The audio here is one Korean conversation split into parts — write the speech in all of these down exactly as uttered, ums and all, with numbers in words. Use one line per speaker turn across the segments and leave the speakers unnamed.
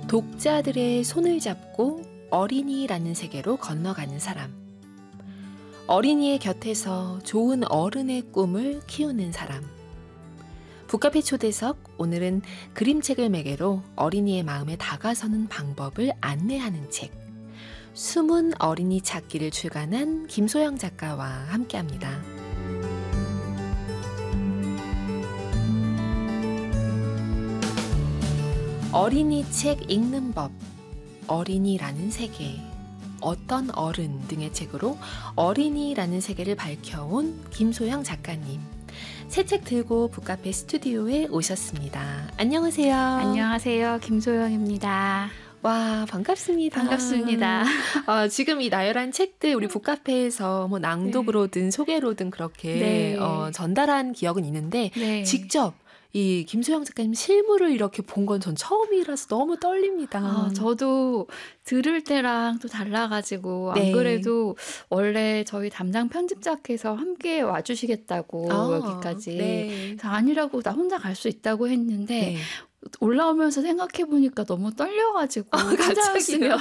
독자들의 손을 잡고 어린이라는 세계로 건너가는 사람. 어린이의 곁에서 좋은 어른의 꿈을 키우는 사람. 북카페 초대석, 오늘은 그림책을 매개로 어린이의 마음에 다가서는 방법을 안내하는 책. 숨은 어린이 찾기를 출간한 김소영 작가와 함께합니다. 어린이 책 읽는 법, 어린이라는 세계, 어떤 어른 등의 책으로 어린이라는 세계를 밝혀온 김소영 작가님. 새 책 들고 북카페 스튜디오에 오셨습니다. 안녕하세요.
안녕하세요. 김소영입니다.
와, 반갑습니다.
반갑습니다.
어, 지금 이 나열한 책들 우리 북카페에서 뭐 낭독으로든 네. 소개로든 그렇게 네. 어, 전달한 기억은 있는데 네. 직접 이 김소영 작가님 실물을 이렇게 본 건 전 처음이라서 너무 떨립니다.
아, 저도 들을 때랑 또 달라가지고 네. 안 그래도 원래 저희 담당 편집자께서 함께 와주시겠다고 아, 여기까지
네.
아니라고 나 혼자 갈 수 있다고 했는데 네. 올라오면서 생각해보니까 너무 떨려가지고
아,
혼자였으면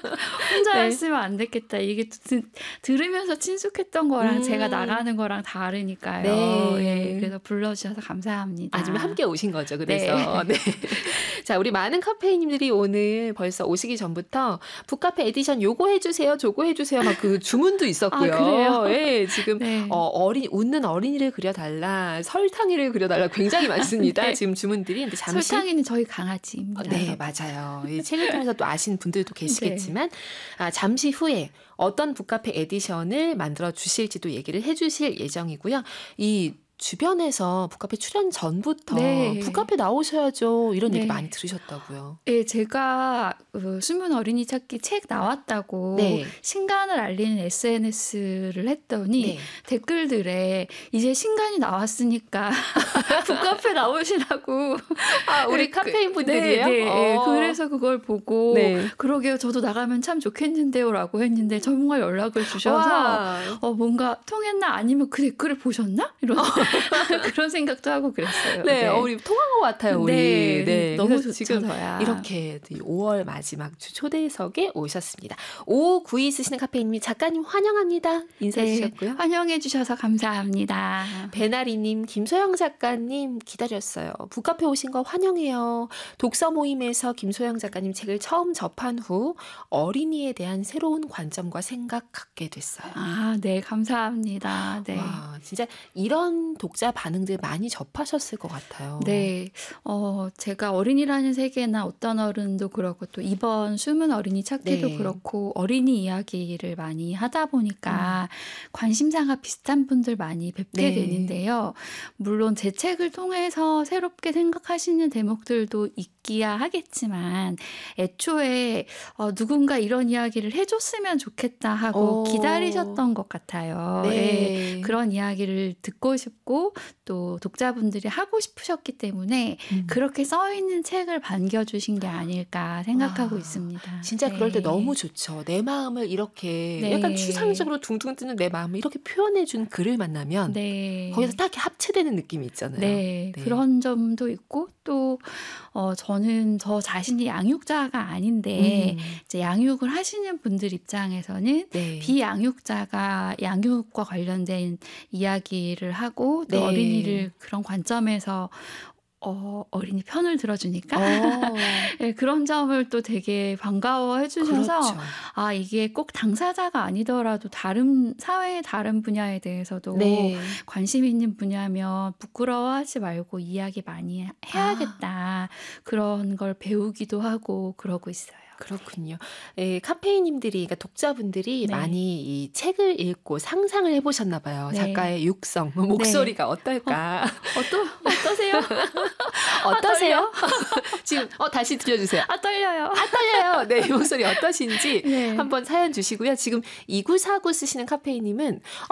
혼자였으면 네. 안 됐겠다. 이게 드, 들으면서 친숙했던 거랑 음. 제가 나가는 거랑 다르니까요.
네.
네, 그래서 불러주셔서 감사합니다.
아니면 함께 오신 거죠. 그래서 네. 네. 자, 우리 많은 카페인님들이 오늘 벌써 오시기 전부터 북카페 에디션 요거 해주세요, 저거 해주세요 막 그 주문도 있었고요.
아, 그래요?
네, 지금 네. 어, 어린 웃는 어린이를 그려달라, 설탕이를 그려달라 굉장히 많습니다. 네. 지금 주문들이. 근데 잠시
설탕이는 저희 강아지입니다.
네, 맞아요. 이 책을 통해서 또 아시는 분들도 계시겠지만 네. 아, 잠시 후에 어떤 북카페 에디션을 만들어 주실지도 얘기를 해주실 예정이고요. 이 주변에서 북카페 출연 전부터 네. 북카페 나오셔야죠. 이런 네. 얘기 많이 들으셨다고요.
네, 제가 그 숨은 어린이 찾기 책 나왔다고 네. 신간을 알리는 에스엔에스를 했더니 네. 댓글들에 이제 신간이 나왔으니까 북카페 나오시라고.
아, 우리 네, 카페인 분들이에요?
네, 네. 그래서 그걸 보고 네. 그러게요. 저도 나가면 참 좋겠는데요 라고 했는데 정말 연락을 주셔서 어, 뭔가 통했나 아니면 그 댓글을 보셨나? 이런 그런 생각도 하고 그랬어요.
네, 네. 어, 우리 통한 것 같아요. 우리.
네,
네.
너무 좋죠.
지금
저야.
이렇게 오월 마지막 주 초대석에 오셨습니다. 오오구이 쓰시는 카페인님이 작가님 환영합니다. 인사해
네,
주셨고요.
환영해 주셔서 감사합니다.
배나리님, 김소영 작가님 기다렸어요. 북카페 오신 거 환영해요. 독서 모임에서 김소영 작가님 책을 처음 접한 후 어린이에 대한 새로운 관점과 생각 갖게 됐어요.
아, 네, 감사합니다. 네.
와, 진짜 이런 독자 반응들 많이 접하셨을 것 같아요.
네. 어, 제가 어린이라는 세계나 어떤 어른도 그렇고 또 이번 숨은 어린이 찾기도 네. 그렇고 어린이 이야기를 많이 하다 보니까 음. 관심사가 비슷한 분들 많이 뵙게 네. 되는데요. 물론 제 책을 통해서 새롭게 생각하시는 대목들도 있기야 하겠지만 애초에 어, 누군가 이런 이야기를 해줬으면 좋겠다 하고 오. 기다리셨던 것 같아요.
네.
네. 그런 이야기를 듣고 싶고 또 독자분들이 하고 싶으셨기 때문에 음. 그렇게 써있는 책을 반겨주신 게 아닐까 생각하고 와, 있습니다.
진짜
네.
그럴 때 너무 좋죠. 내 마음을 이렇게 네. 약간 추상적으로 둥둥 뜨는 내 마음을 이렇게 표현해준 글을 만나면 네. 거기서 딱 합체되는 느낌이 있잖아요.
네. 네. 그런 점도 있고 또 어, 저는 저 자신이 양육자가 아닌데 음. 이제 양육을 하시는 분들 입장에서는 네. 비양육자가 양육과 관련된 이야기를 하고 또 네. 어린이를 그런 관점에서 어, 어린이 편을 들어주니까 네, 그런 점을 또 되게 반가워해 주셔서
그렇죠.
아 이게 꼭 당사자가 아니더라도 다른 사회의 다른 분야에 대해서도 네. 관심 있는 분야면 부끄러워하지 말고 이야기 많이 해야겠다. 아. 그런 걸 배우기도 하고 그러고 있어요.
그렇군요. 예, 카페인님들이, 그러니까 독자분들이 네. 많이 이 책을 읽고 상상을 해보셨나 봐요. 네. 작가의 육성, 목소리가 네. 어떨까?
어, 어떠, 어떠세요?
어떠세요? 아, 지금 어 다시 들려주세요.
아 떨려요.
아 떨려요. 네, 이 목소리 어떠신지 네. 한번 사연 주시고요. 지금 이구사구 쓰시는 카페인님은